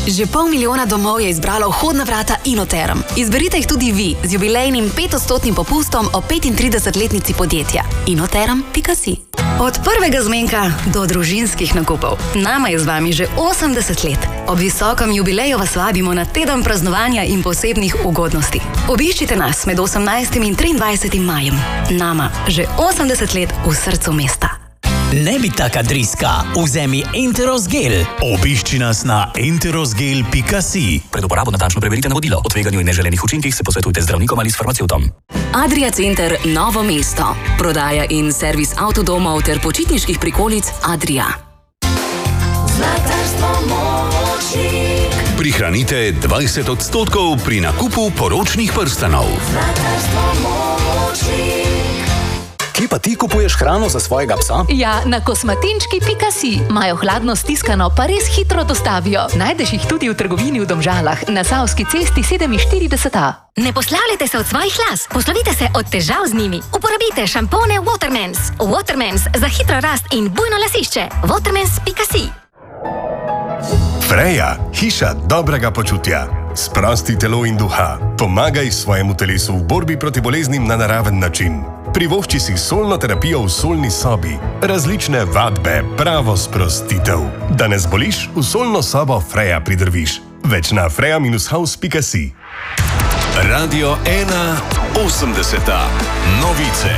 Že 500 000 domov je izbralo vhodna vrata Inoterm. Izberite jih tudi vi z jubilejnim 5% popustom o 35-letnici podjetja. Inoterm.si. Od prvega zmenka do družinskih nakupov. Nama je z vami že 80 let. Ob visokem jubileju vas vabimo na teden praznovanja in posebnih ugodnosti. Obiščite nas med 18. in 23. majem. Nama že 80 let v srcu mesta. Ne bi taka driska, vzemi Enterosgel. Obišči nas na enterosgel.si. Pred uporabo natančno preverite navodilo. O tveganju in neželenih učinkih se posvetujte z zdravnikom ali s farmacevtom. Adria Center Novo mesto. Prodaja in servis avtodomov ter počitniških prikolic Adria. Prihranite 20% pri nakupu poročnih prstanov. Kje pa ti kupuješ hrano za svojega psa? Ja, na kosmatinčki.si. Imajo hladno stiskano, pa res hitro dostavijo. Najdeš jih tudi v trgovini v Domžalah, na Savski cesti 47A. Ne poslavljajte se od svojih las, poslovite se od težav z njimi. Uporabite šampone Watermans. Watermans za hitro rast in bujno lasišče. Watermans.si. Freja, hiša dobrega počutja. Sprosti telo in duha. Pomagaj svojemu telesu v borbi proti boleznim na naraven način. Privošči si solno terapijo v solni sobi. Različne vadbe, pravo sprostitev. Da ne zboliš, v solno sobo Freja pridrviš. Več na freja-house.si. Radio 1 80. Novice.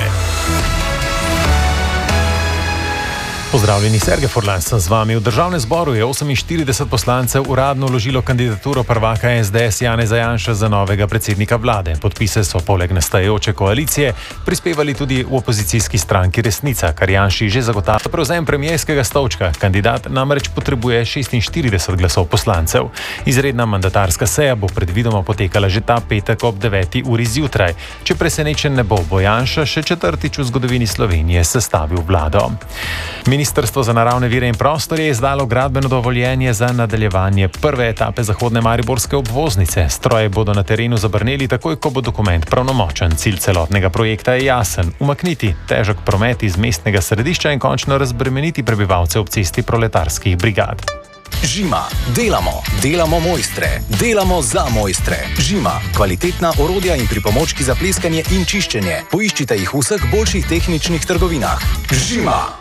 Pozdravljeni, Sergej Furlan sem z vami. V državnem zboru je 48 poslancev uradno vložilo kandidaturo prvaka SDS Janeza Janše za novega predsednika vlade. Podpise so poleg nastajajoče koalicije prispevali tudi v opozicijski stranki Resnica, kar Janši že zagotavlja prevzem premierskega stolčka. Kandidat namreč potrebuje 46 glasov poslancev. Izredna mandatarska seja bo predvidoma potekala že ta petek ob 9. uri zjutraj. Če presenečen ne bo Janša še četrtič v zgodovini Slovenije sestavil vlado. Ministrstvo za naravne vire in prostor je izdalo gradbeno dovoljenje za nadaljevanje prve etape zahodne mariborske obvoznice. Stroje bodo na terenu zabrneli takoj, ko bo dokument pravnomočen. Cilj celotnega projekta je jasen: umakniti težek promet iz mestnega središča in končno razbremeniti prebivalce ob cesti proletarskih brigad. Žima. Delamo mojstre. Delamo za mojstre. Žima. Kvalitetna orodja in pripomočki za pleskanje in čiščenje. Poiščite jih v vseh boljših tehničnih trgovinah. Žima.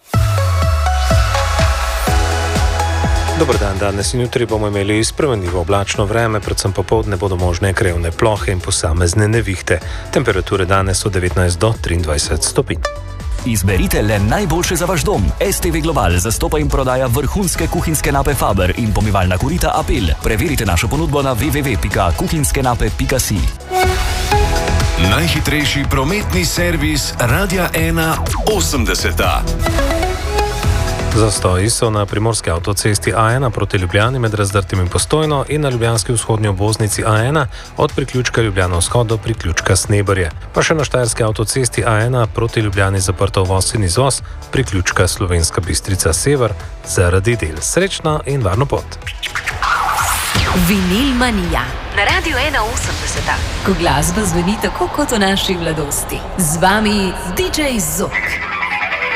Dober dan, danes in jutri bomo imeli spremenljivo oblačno vreme, predvsem popoldne bodo možne krajevne plohe in posamezne nevihte. Temperature danes od 19 do 23 stopinj. Izberite le najboljše za vaš dom. STV Global zastopa in prodaja vrhunske kuhinjske nape Faber in pomivalna korita Apel. Preverite našo ponudbo na www.kuhinjskenape.si. Najhitrejši prometni servis Radia 1 80. Zastoji so na primorski avtocesti A1 proti Ljubljani med Razdrtim in Postojno in na ljubljanski vzhodnji obvoznici A1 od priključka Ljubljana vzhod do priključka Sneberje. Pa še na štajerski avtocesti A1 proti Ljubljani zaprto uvoz in izvoz priključka Slovenska Bistrica Sever zaradi del. Srečno in varno pot. Vinil manija. Na Radio 1 80. Ko glasba zveni tako kot v naši mladosti. Z vami DJ Zok.